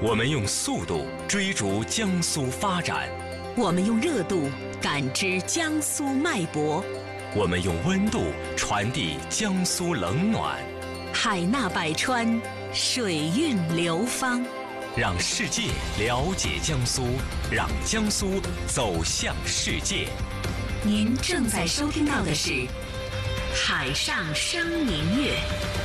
我们用速度追逐江苏发展， 我们用热度感知江苏脉搏， 我们用温度传递江苏冷暖。 海纳百川，水韵流芳， 让世界了解江苏，让江苏走向世界。 您正在收听到的是《海上生明月》。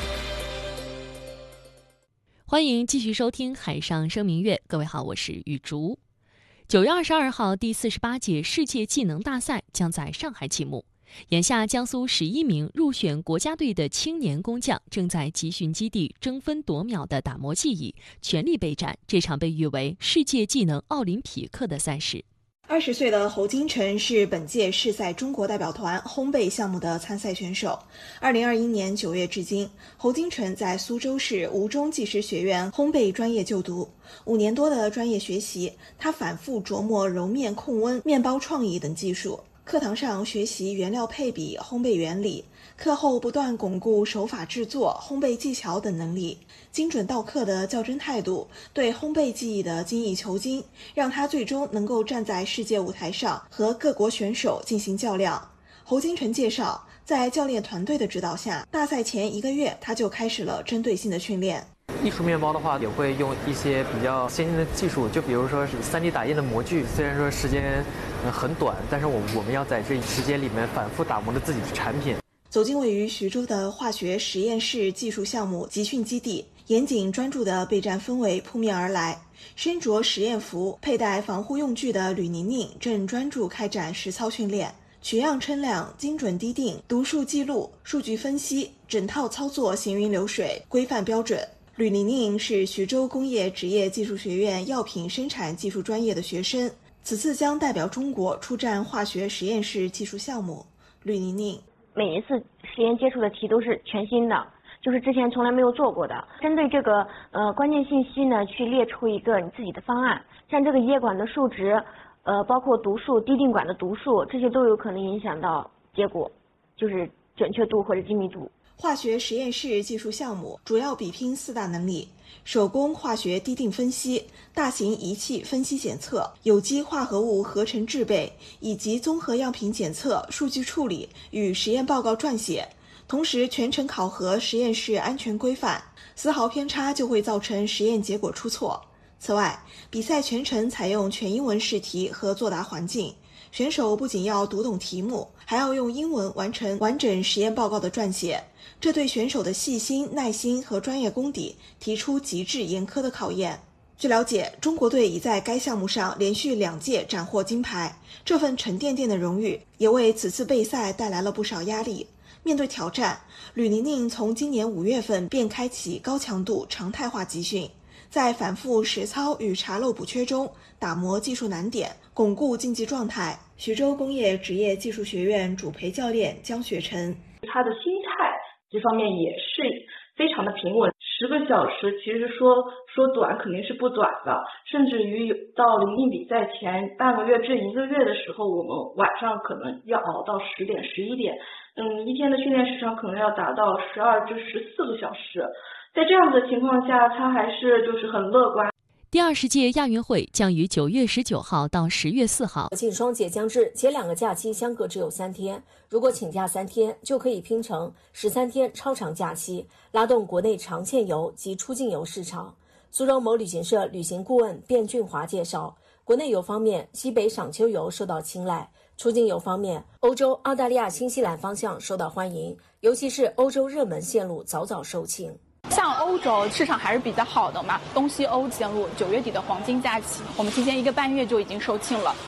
欢迎继续收听《海上生明月》，各位好，我是雨竹。9月22号，第48届世界技能大赛将在上海启幕。眼下，江苏11名入选国家队的青年工匠正在集训基地争分夺秒地打磨技艺，全力备战这场被誉为世界技能奥林匹克的赛事。 20岁的侯金晨是本届世赛中国代表团烘焙项目的参赛选手。2021年9月至今，侯金晨在苏州市吴中技师学院烘焙专业就读。5年多的专业学习，他反复琢磨揉面、控温、面包创意等技术。课堂上学习原料配比、烘焙原理，课后不断巩固手法制作、烘焙技巧等能力。精准到课的较真态度，对烘焙技艺的精益求精，让他最终能够站在世界舞台上和各国选手进行较量。侯金晨介绍，在教练团队的指导下，大赛前1个月他就开始了针对性的训练。 艺术面包的话，也会用一些比较先进的技术，就比如说是3D 打印的模具。虽然说时间很短，但是我们要在这时间里面反复打磨着自己的产品。 走进位于徐州的化学实验室技术项目集训基地，严谨专注的备战氛围扑面而来。身着实验服、佩戴防护用具的吕宁宁正专注开展实操训练，取样称量、精准滴定、读数记录、数据分析，整套操作行云流水、规范标准。吕宁宁是徐州工业职业技术学院药品生产技术专业的学生，此次将代表中国出战化学实验室技术项目。吕宁宁： 每一次实验接触的题都是全新的，就是之前从来没有做过的。针对这个关键信息呢，去列出一个你自己的方案。像这个液管的数值，包括读数、滴定管的读数，这些都有可能影响到结果，就是准确度或者精密度。 化学实验室技术项目主要比拼4大能力：手工化学滴定分析、大型仪器分析检测、有机化合物合成制备，以及综合样品检测、数据处理与实验报告撰写。同时全程考核实验室安全规范，丝毫偏差就会造成实验结果出错。此外，比赛全程采用全英文试题和作答环境，选手不仅要读懂题目，还要用英文完成完整实验报告的撰写，这对选手的细心、耐心和专业功底提出极致严苛的考验。据了解，中国队已在该项目上连续2届斩获金牌，这份沉甸甸的荣誉也为此次备赛带来了不少压力。面对挑战，吕宁宁从今年5月份便开启高强度常态化集训，在反复实操与查漏补缺中打磨技术难点，巩固竞技状态。徐州工业职业技术学院主陪教练江雪晨： 他的心态这方面也是非常的平稳。10个小时其实说短肯定是不短的，甚至于到临近比赛前半个月至1个月的时候，我们晚上可能要熬到10点、11点，一天的训练时长可能要达到12至14个小时。在这样的情况下，他还是很乐观。 第20届亚运会将于9月19号到10月4号。 国庆双节将至，前2个假期相隔只有3天，如果请假3天，就可以拼成13天超长假期，拉动国内长线游及出境游市场。苏州某旅行社旅行顾问卞俊华介绍，国内游方面，西北赏秋游受到青睐；出境游方面，欧洲、澳大利亚、新西兰方向受到欢迎，尤其是欧洲热门线路早早售罄。 像欧洲市场还是比较好的嘛，东西欧线路9月底的黄金假期，我们提前1个半月就已经售罄了。